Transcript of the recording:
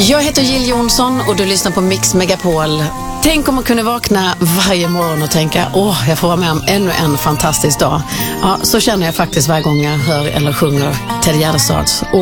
Jag heter Jill Johnson och du lyssnar på Mix Megapol. Tänk om man kunde vakna varje morgon och tänka, jag får vara med om ännu en fantastisk dag. Ja, så känner jag faktiskt varje gång jag hör eller sjunger Ted Gärdestads